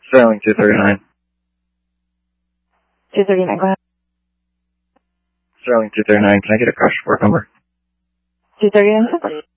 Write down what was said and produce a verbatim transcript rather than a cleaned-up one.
Sterling two thirty-nine. two thirty-nine, go ahead. Sterling two thirty-nine, can I get a crash report number? two thirty-nine.